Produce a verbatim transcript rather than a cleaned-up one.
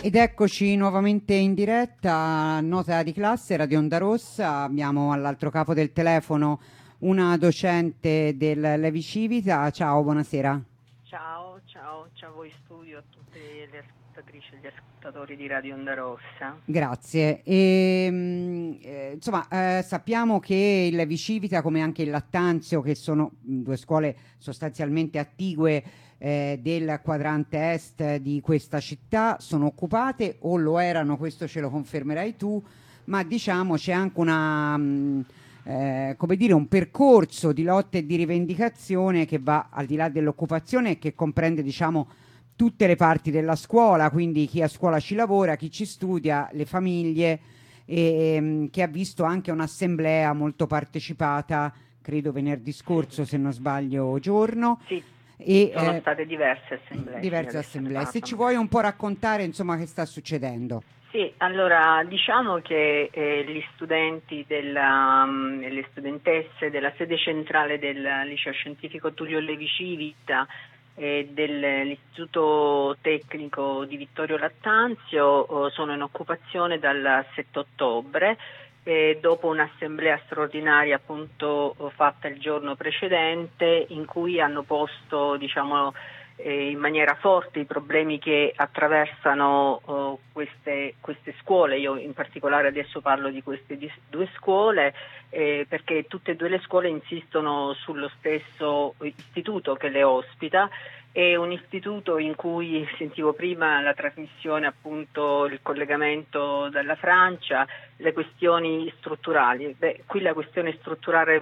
Ed eccoci nuovamente in diretta, nota di classe, Radio Onda Rossa. Abbiamo all'altro capo del telefono una docente del Levi Civita. Ciao, buonasera. Ciao, ciao, ciao a voi studio, a tutte le ascoltatrici e gli ascoltatori di Radio Onda Rossa. Grazie. E, mh, eh, insomma, eh, sappiamo che il Levi Civita, come anche il Lattanzio, che sono mh, due scuole sostanzialmente attigue eh, del quadrante est di questa città, sono occupate o lo erano, questo ce lo confermerai tu, ma diciamo c'è anche una, mh, eh, come dire, un percorso di lotta e di rivendicazione che va al di là dell'occupazione e che comprende, diciamo, tutte le parti della scuola, quindi chi a scuola ci lavora, chi ci studia, le famiglie, e, ehm, che ha visto anche un'assemblea molto partecipata, credo venerdì scorso, se non sbaglio, giorno. Sì, E sono eh, state diverse assemblee, sì, diverse adesso ne assemblee. Se ci parlano. vuoi un po' raccontare, insomma, che sta succedendo. Sì, allora diciamo che eh, gli studenti della, um, le studentesse della sede centrale del Liceo Scientifico Tullio Levi Civita e dell'Istituto Tecnico di Vittorio Lattanzio oh, sono in occupazione dal sette ottobre. E dopo un'assemblea straordinaria appunto fatta il giorno precedente in cui hanno posto, diciamo, eh, in maniera forte i problemi che attraversano oh, queste, queste scuole. Io in particolare adesso parlo di queste di, due scuole eh, perché tutte e due le scuole insistono sullo stesso istituto che le ospita. È un istituto in cui sentivo prima la trasmissione, appunto il collegamento dalla Francia, le questioni strutturali. Beh, qui la questione strutturale